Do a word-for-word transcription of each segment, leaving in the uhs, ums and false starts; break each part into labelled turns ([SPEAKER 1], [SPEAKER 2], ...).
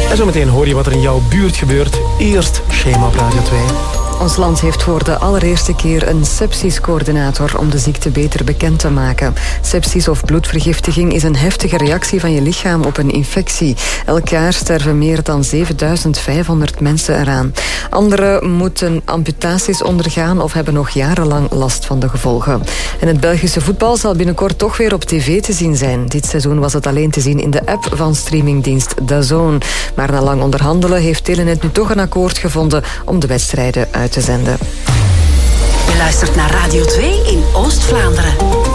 [SPEAKER 1] En zometeen hoor je wat er in jouw buurt gebeurt. Eerst Shema op Radio twee.
[SPEAKER 2] Ons land heeft voor de allereerste keer een sepsiscoördinator om de ziekte beter bekend te maken. Sepsis of bloedvergiftiging is een heftige reactie van je lichaam op een infectie. Elk jaar sterven meer dan zevenduizend vijfhonderd mensen eraan. Anderen moeten amputaties ondergaan of hebben nog jarenlang last van de gevolgen. En het Belgische voetbal zal binnenkort toch weer op tv te zien zijn. Dit seizoen was het alleen te zien in de app van streamingdienst DAZN. Maar na lang onderhandelen heeft Telenet nu toch een akkoord gevonden om de wedstrijden uit te zenden.
[SPEAKER 3] Je luistert naar Radio twee in Oost-Vlaanderen.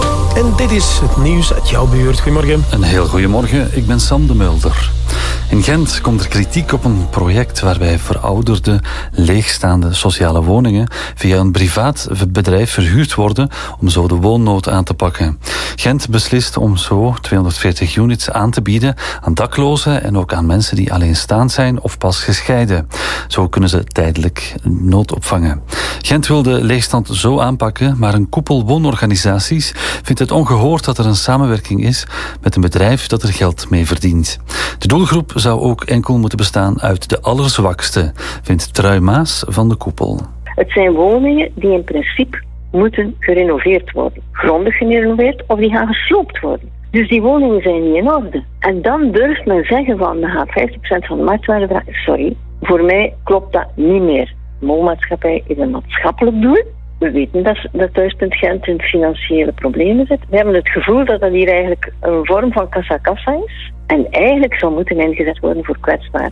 [SPEAKER 1] En dit is het nieuws uit jouw buurt. Goedemorgen.
[SPEAKER 4] Een heel goedemorgen, ik ben Sam de Mulder. In Gent komt er kritiek op een project waarbij verouderde, leegstaande sociale woningen via een privaat bedrijf verhuurd worden om zo de woonnood aan te pakken. Gent beslist om zo tweehonderdveertig units aan te bieden aan daklozen en ook aan mensen die alleenstaand zijn of pas gescheiden. Zo kunnen ze tijdelijk nood opvangen. Gent wil de leegstand zo aanpakken, maar een koepel woonorganisaties vindt het ongehoord dat er een samenwerking is met een bedrijf dat er geld mee verdient. De doelgroep zou ook enkel moeten bestaan uit de allerzwakste, vindt Trui Maas van de koepel.
[SPEAKER 5] Het zijn woningen die in principe moeten gerenoveerd worden. Grondig gerenoveerd of die gaan gesloopt worden. Dus die woningen zijn niet in orde. En dan durft men zeggen van, we gaan vijftig procent van de marktwaarde vragen. Sorry, voor mij klopt dat niet meer. De molmaatschappij is een maatschappelijk doel. We weten dat, dat Thuispunt Gent in financiële problemen zit. We hebben het gevoel dat dat hier eigenlijk een vorm van kassa-kassa is. En eigenlijk zou moeten ingezet worden voor kwetsbaren.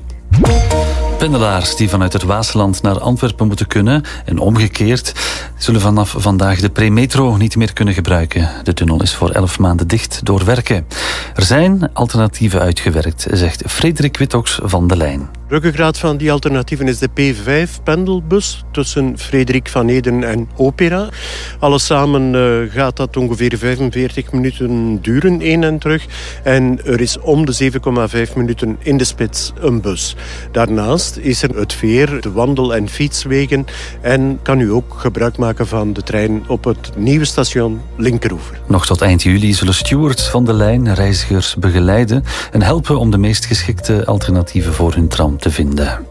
[SPEAKER 4] Pendelaars die vanuit het Waasland naar Antwerpen moeten kunnen en omgekeerd zullen vanaf vandaag de premetro niet meer kunnen gebruiken. De tunnel is voor elf maanden dicht door werken. Er zijn alternatieven uitgewerkt, zegt Frederik Wittox van de Lijn.
[SPEAKER 6] Ruggengraat van die alternatieven is de P vijf pendelbus tussen Frederik van Eden en Opera. Alles samen uh, gaat dat ongeveer vijfenveertig minuten duren, heen en terug. En er is om de zeven komma vijf minuten in de spits een bus. Daarnaast is er het veer, de wandel- en fietswegen en kan u ook gebruik maken van de trein op het nieuwe station Linkeroever.
[SPEAKER 4] Nog tot eind juli zullen stewards van de Lijn reizigers begeleiden en helpen om de meest geschikte alternatieven voor hun tram te vinden.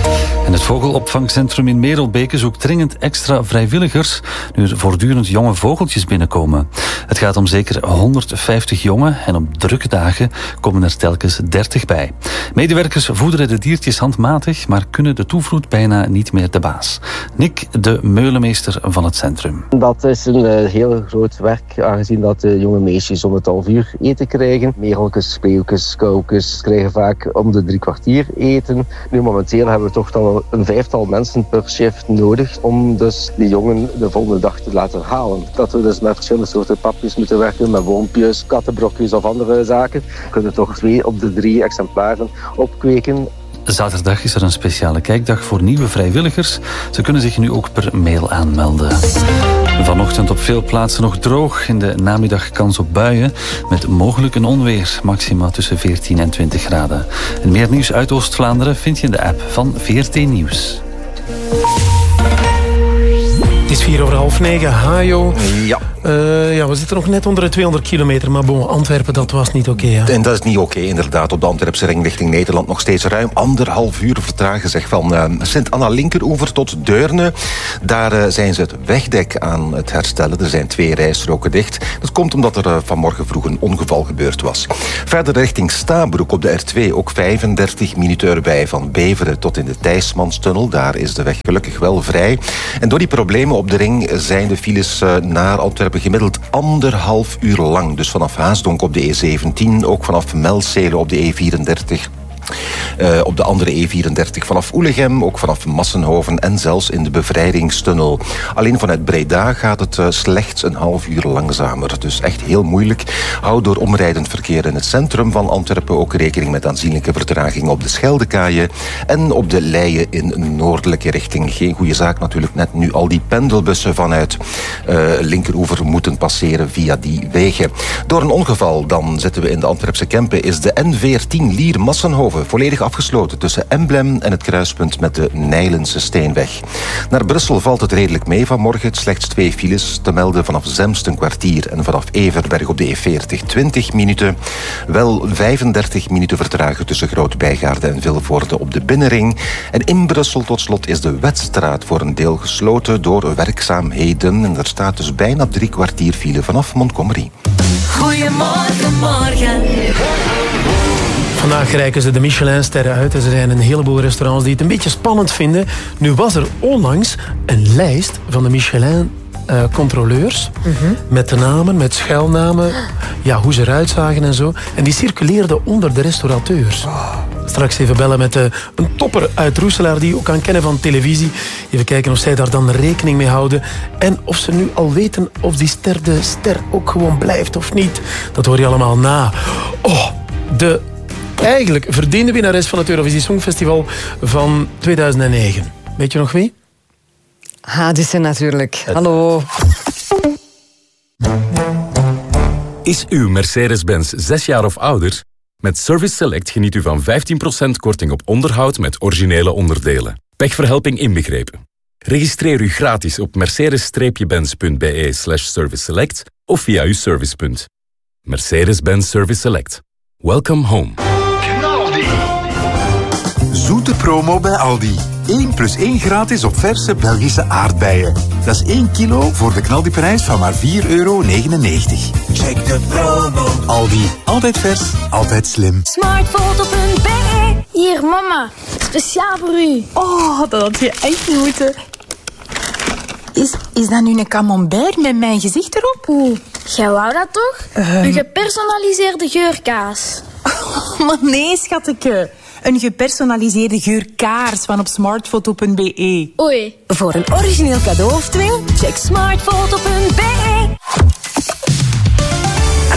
[SPEAKER 4] En het vogelopvangcentrum in Merelbeke zoekt dringend extra vrijwilligers nu er voortdurend jonge vogeltjes binnenkomen. Het gaat om zeker honderdvijftig jongen en op drukke dagen komen er telkens dertig bij. Medewerkers voederen de diertjes handmatig, maar kunnen de toevloed bijna niet meer de baas. Nick, de meulemeester van het centrum.
[SPEAKER 7] Dat is een uh, heel groot werk, aangezien dat de jonge meisjes om het half uur eten krijgen. Mereltjes, spreeuwtjes, kauwtjes krijgen vaak om de drie kwartier eten. Nu momenteel hebben we toch al een vijftal mensen per shift nodig om dus die jongen de volgende dag te laten halen. Dat we dus met verschillende soorten papjes moeten werken, met wormpjes, kattenbrokjes of andere zaken. We kunnen toch twee op de drie exemplaren opkweken.
[SPEAKER 4] Zaterdag is er een speciale kijkdag voor nieuwe vrijwilligers. Ze kunnen zich nu ook per mail aanmelden. Vanochtend op veel plaatsen nog droog. In de namiddag kans op buien met mogelijk een onweer. Maxima tussen veertien en twintig graden. En meer nieuws uit Oost-Vlaanderen vind je in de app van V R T Nieuws.
[SPEAKER 1] Het is vier over half negen. Hajo.
[SPEAKER 8] Ja.
[SPEAKER 1] Uh, ja, we zitten nog net onder de tweehonderd kilometer. Maar bon, Antwerpen, dat was niet oké. Okay,
[SPEAKER 8] en dat is niet oké, okay, inderdaad. Op de Antwerpse ring richting Nederland nog steeds ruim anderhalf uur vertragen. Zeg van uh, Sint-Anna-Linkeroever tot Deurne. Daar uh, zijn ze het wegdek aan het herstellen. Er zijn twee rijstroken dicht. Dat komt omdat er uh, vanmorgen vroeg een ongeval gebeurd was. Verder richting Stabroek op de R twee ook vijfendertig minuten erbij. Van Beveren tot in de Thijsmanstunnel. Daar is de weg gelukkig wel vrij. En door die problemen op de ring zijn de files uh, naar Antwerpen gemiddeld anderhalf uur lang. Dus vanaf Haasdonk op de E zeventien, ook vanaf Melcelen op de E vierendertig. Uh, op de andere E vierendertig vanaf Oelegem, ook vanaf Massenhoven en zelfs in de Bevrijdingstunnel. Alleen vanuit Breda gaat het uh, slechts een half uur langzamer. Dus echt heel moeilijk. Hou door omrijdend verkeer in het centrum van Antwerpen ook rekening met aanzienlijke vertragingen op de Scheldekaaien en op de Leie in noordelijke richting. Geen goede zaak natuurlijk, net nu al die pendelbussen vanuit uh, Linkeroever moeten passeren via die wegen. Door een ongeval, dan zitten we in de Antwerpse Kempen, is de N veertien Lier-Massenhoven volledig afgesloten tussen Emblem en het kruispunt met de Nijlense Steenweg. Naar Brussel valt het redelijk mee vanmorgen. Slechts twee files te melden vanaf Zemst een kwartier en vanaf Everberg op de E veertig twintig minuten. Wel vijfendertig minuten vertragen tussen Groot-Bijgaarde en Vilvoorde op de Binnenring. En in Brussel tot slot is de Wetstraat voor een deel gesloten door werkzaamheden. En er staat dus bijna drie kwartier file vanaf Montgomery.
[SPEAKER 9] Goedemorgen, morgen.
[SPEAKER 1] Vandaag reiken ze de Michelin-sterren uit. Er zijn een heleboel restaurants die het een beetje spannend vinden. Nu was er onlangs een lijst van de Michelin-controleurs. Uh, mm-hmm. Met de namen, met schuilnamen. Ja, hoe ze eruit zagen en zo. En die circuleerden onder de restaurateurs. Oh. Straks even bellen met uh, een topper uit Roeselaar die je ook kan kennen van televisie. Even kijken of zij daar dan rekening mee houden. En of ze nu al weten of die ster de ster ook gewoon blijft of niet. Dat hoor je allemaal na. Oh, de eigenlijk verdiende winnares van het Eurovisie Songfestival van tweeduizend negen. Weet je nog wie?
[SPEAKER 2] Hadissen natuurlijk. Hallo.
[SPEAKER 10] Is uw Mercedes-Benz zes jaar of ouder? Met Service Select geniet u van vijftien procent korting op onderhoud met originele onderdelen. Pechverhelping inbegrepen. Registreer u gratis op mercedes-benz.be slash service select of via uw servicepunt. Mercedes-Benz Service Select. Welcome home.
[SPEAKER 11] Zoete promo bij Aldi. één plus één gratis op verse Belgische aardbeien. Dat is één kilo voor de knaldiprijs van maar vier euro negenennegentig. Check de promo. Aldi. Altijd vers, altijd slim.
[SPEAKER 12] Smartfoto punt b e. Hier, mama. Speciaal voor u.
[SPEAKER 13] Oh, dat had je echt moeten. Is, is dat nu een camembert met mijn gezicht erop?
[SPEAKER 12] Oeh, jij wou dat toch? Um. Een gepersonaliseerde geurkaas.
[SPEAKER 13] Maar nee, schatteke. Een gepersonaliseerde geurkaars van op smartfoto punt b e.
[SPEAKER 12] Oei.
[SPEAKER 3] Voor een origineel cadeau of twee, check smartfoto punt b e.